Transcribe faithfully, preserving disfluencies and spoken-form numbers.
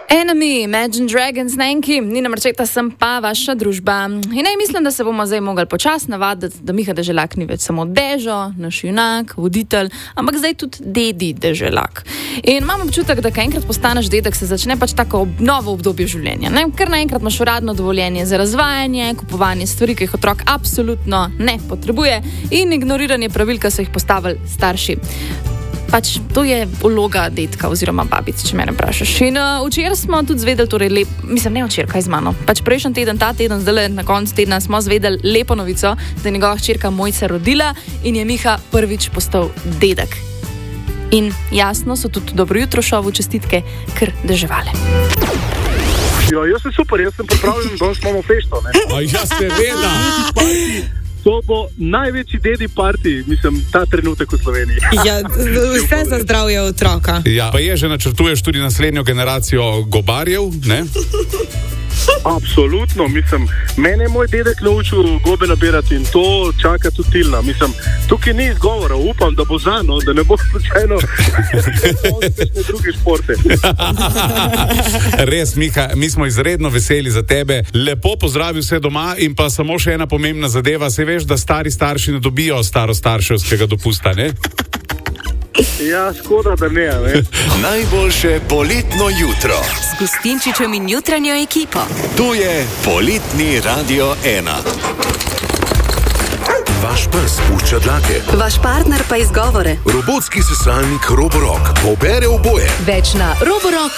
Enemy, Imagine Dragons, Nenki, Nina Marčeta, sem pa vaša družba. In ne mislim, da se bomo zdaj mogli počasi navaditi, da Miha Deželak ni več samo Dežo, naš junak, voditelj, ampak zdaj tudi Dedi Deželak. In imam občutek, da ko enkrat postaneš dedek, se začne pač tako ob, novo obdobje življenja. Ne? Ker naenkrat imaš uradno dovoljenje za razvajanje, kupovanje stvari, ki jih otrok absolutno ne potrebuje in ignoriranje pravil, ki so jih postavili starši. Pač to je vloga dedka oziroma babic, če me ne vprašaš. In uh, včeraj smo tudi zvedeli, torej lep, mislim, ne včeraj, kaj z mano. Pač prejšnji teden, ta teden, zdaj na koncu tedna smo zvedeli lepo novico, da je njegova hčerka Mojca rodila in je Miha prvič postal dedek. In jasno so tudi dobro jutro šovu čestitke kar deževale. Ja, jaz sem super, jaz sem pripravljen, danes imamo fešto, ne? A ja, seveda. To bo največji dedi party, mislim, ta trenutek v Sloveniji. Ja, vse za zdravje otroka. Ja, pa je že načrtuješ tudi naslednjo generacijo gobarjev, ne? Absolutno, mislim, mene je moj dedek naučil gobe nabirati in to čaka tudi Tilna. Mislim, tukaj ni izgovora, upam, da bo zano, da ne bo slučajno kakšne druge športe. Res, Miha, mi smo izredno veseli za tebe. Lepo pozdravi vse doma in pa samo še ena pomembna zadeva. Se veš, da stari starši ne dobijo starostarševskega dopusta, ne? Ja, škoda, da ne, ne. Najboljše poletno jutro s Gustinčičem in jutranjo ekipo. To je Poletni Radio ena. Vaš pes pušča dlake. Vaš partner pa izgovore. Robotski sesalnik Roborock pobere oboje. Več na roborock